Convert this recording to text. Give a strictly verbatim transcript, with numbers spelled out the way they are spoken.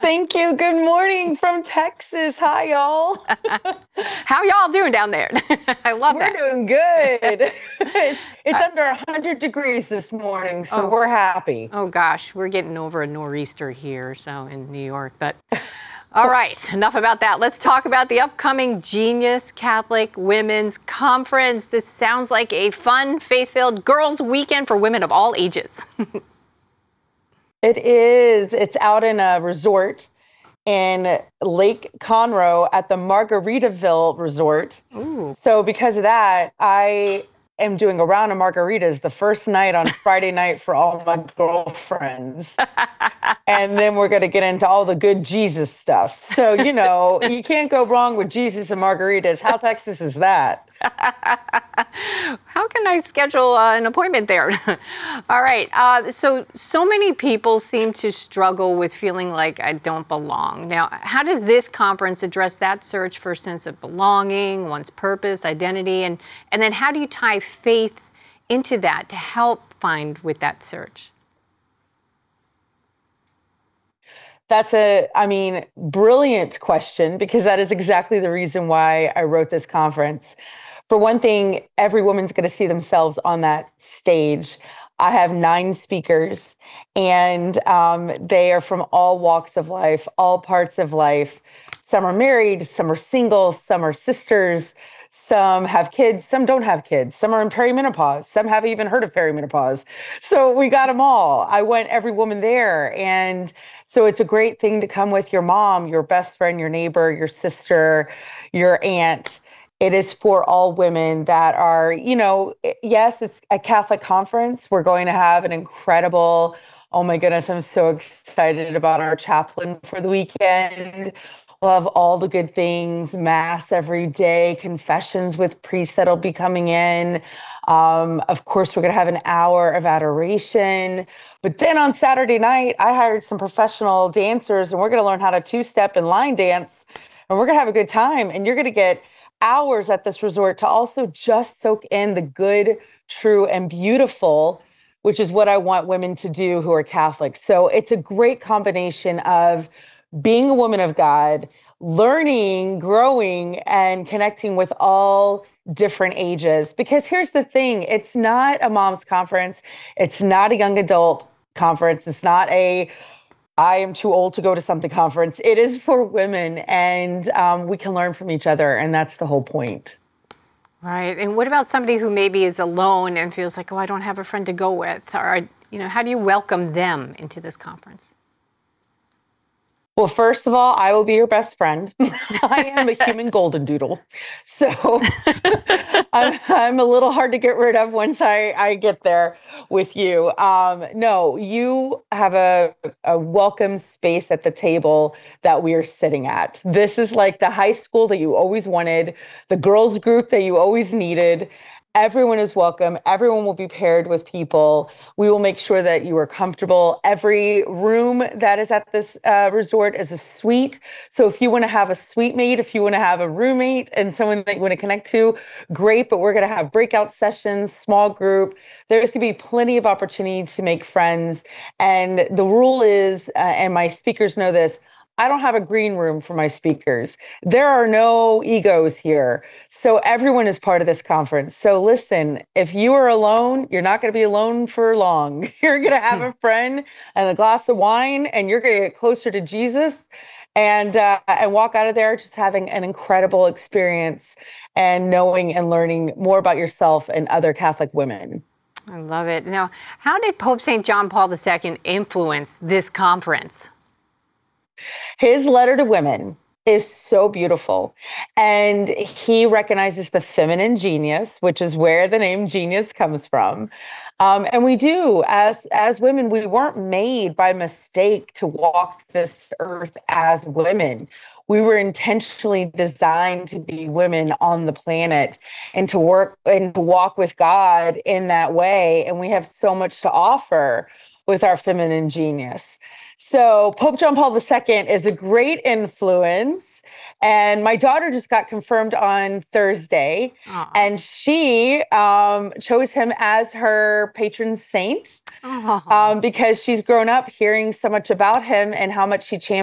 Thank you. Good morning from Texas. Hi, y'all. How y'all doing down there? I love We're that. doing good. It's, it's Uh, under one hundred degrees this morning, so oh, we're happy. oh gosh, we're getting over a nor'easter here, so in New York. But all right, enough about that. Let's talk about the upcoming Genius Catholic Women's Conference. This sounds like a fun, faith-filled girls' weekend for women of all ages. It is. It's out in a resort in Lake Conroe at the Margaritaville Resort. Ooh. So because of that, I am doing a round of margaritas the first night on Friday night for all my girlfriends. And then we're going to get into all the good Jesus stuff. So, you know, you can't go wrong with Jesus and margaritas. How Texas is that? How can I schedule uh, an appointment there? All right. Uh, so, so many people seem to struggle with feeling like I don't belong. Now, how does this conference address that search for a sense of belonging, one's purpose, identity, and, and then how do you tie faith into that to help find with that search? That's a, I mean, brilliant question, because that is exactly the reason why I wrote this conference. For one thing, every woman's going to see themselves on that stage. I have nine speakers, and um, they are from all walks of life, all parts of life. Some are married, some are single, some are sisters, some have kids, some don't have kids, some are in perimenopause, some haven't even heard of perimenopause. So we got them all. I want every woman there. And so it's a great thing to come with your mom, your best friend, your neighbor, your sister, your aunt. It is for all women that are, you know, yes, it's a Catholic conference. We're going to have an incredible, oh my goodness, I'm so excited about our chaplain for the weekend. We'll have all the good things, mass every day, confessions with priests that'll be coming in. Um, of course, we're going to have an hour of adoration. But then on Saturday night, I hired some professional dancers, and we're going to learn how to two-step and line dance, and we're going to have a good time. And you're going to get hours at this resort to also just soak in the good, true, and beautiful, which is what I want women to do who are Catholic. So it's a great combination of being a woman of God, learning, growing, and connecting with all different ages. Because here's the thing, it's not a mom's conference. It's not a young adult conference. It's not a I am too old to go to something conference. It is for women, and um, we can learn from each other, and that's the whole point. Right. And what about somebody who maybe is alone and feels like, oh, I don't have a friend to go with? Or, you know, how do you welcome them into this conference? Well, first of all, I will be your best friend. I am a human golden doodle. So I'm, I'm a little hard to get rid of once I, I get there with you. Um, no, you have a, a welcome space at the table that we are sitting at. This is like the high school that you always wanted, the girls group that you always needed. Everyone is welcome. Everyone will be paired with people. We will make sure that you are comfortable. Every room that is at this uh, resort is a suite. So if you want to have a suite mate, if you want to have a roommate and someone that you want to connect to, great. But we're going to have breakout sessions, small group. There's going to be plenty of opportunity to make friends. And the rule is, uh, and my speakers know this, I don't have a green room for my speakers. There are no egos here. So everyone is part of this conference. So listen, if you are alone, you're not going to be alone for long. You're going to have a friend and a glass of wine, and you're going to get closer to Jesus and uh, and walk out of there just having an incredible experience and knowing and learning more about yourself and other Catholic women. I love it. Now, how did Pope Saint John Paul the Second influence this conference? His letter to women is so beautiful. And he recognizes the feminine genius, which is where the name genius comes from. Um, and we do, as, as women, we weren't made by mistake to walk this earth as women. We were intentionally designed to be women on the planet and to work and to walk with God in that way. And we have so much to offer with our feminine genius. So Pope John Paul the Second is a great influence. And my daughter just got confirmed on Thursday. Aww. And she um, chose him as her patron saint um, because she's grown up hearing so much about him and how much he championed